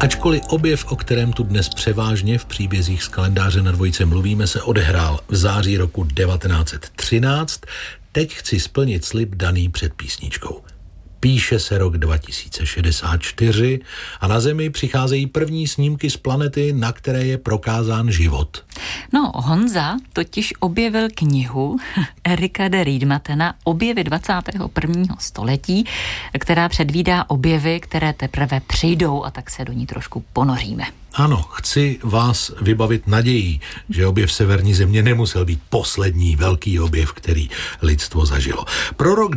Ačkoliv objev, o kterém tu dnes převážně v příbězích z kalendáře na dvojice mluvíme, se odehrál v září roku 1913, teď chci splnit slib daný před písničkou. Píše se rok 2064 a na Zemi přicházejí první snímky z planety, na které je prokázán život. No, Honza totiž objevil knihu Erika de Riedmatena Objevy 21. století, která předvídá objevy, které teprve přijdou, a tak se do ní trošku ponoříme. Ano, chci vás vybavit nadějí, že objev severní Země nemusel být poslední velký objev, který lidstvo zažilo. Pro rok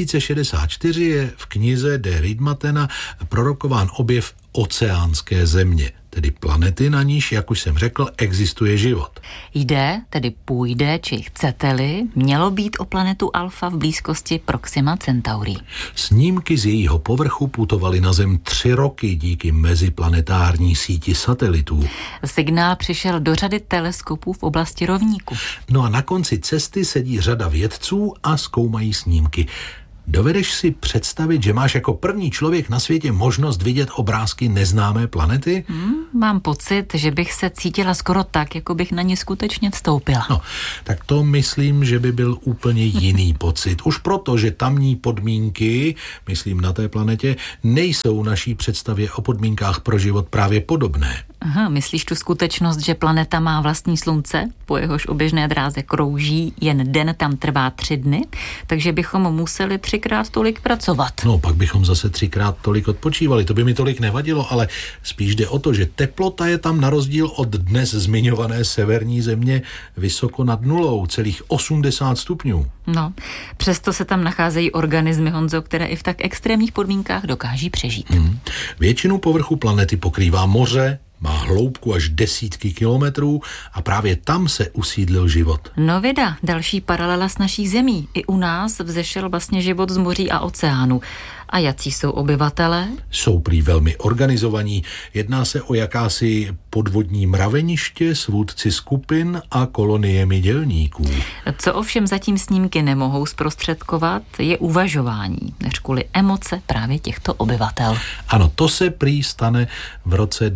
2064 je v knize de Riedmatena prorokován objev oceánské Země, tedy planety, na níž, jak už jsem řekl, existuje život. Jde, tedy půjde, či chcete-li, mělo být o planetu Alfa v blízkosti Proxima Centauri. Snímky z jejího povrchu putovaly na Zem 3 roky díky meziplanetární síti satelitů. Signál přišel do řady teleskopů v oblasti rovníku. No a na konci cesty sedí řada vědců a zkoumají snímky. Dovedeš si představit, že máš jako první člověk na světě možnost vidět obrázky neznámé planety? Mám pocit, že bych se cítila skoro tak, jako bych na ně skutečně vstoupila. No, tak to myslím, že by byl úplně jiný pocit. Už proto, že tamní podmínky, myslím na té planetě, nejsou naší představě o podmínkách pro život právě podobné. Aha, myslíš tu skutečnost, že planeta má vlastní slunce, po jehož oběžné dráze krouží, jen den tam trvá 3 dny, takže bychom museli 3krát tolik pracovat. No, pak bychom zase 3krát tolik odpočívali, to by mi tolik nevadilo, ale spíš jde o to, že teplota je tam na rozdíl od dnes zmiňované severní Země vysoko nad nulou, celých 80 stupňů. No, přesto se tam nacházejí organismy, Honzo, které i v tak extrémních podmínkách dokáží přežít. Většinu povrchu planety pokrývá moře, má hloubku až 10 kilometrů a právě tam se usídlil život. No vida, další paralela s naší Zemí. I u nás vzešel vlastně život z moří a oceánu. A jací jsou obyvatelé? Jsou prý velmi organizovaní. Jedná se o jakási podvodní mraveniště s vůdci skupin a koloniemi dělníků. Co ovšem zatím snímky nemohou zprostředkovat, je uvažování, než kvůli emoce právě těchto obyvatel. Ano, to se prý stane v roce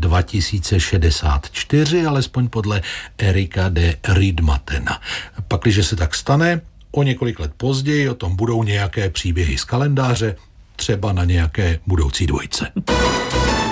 2064, alespoň podle Erika de Riedmatena. Pakliže se tak stane, o několik let později o tom budou nějaké příběhy z kalendáře, třeba na nějaké budoucí dvojce.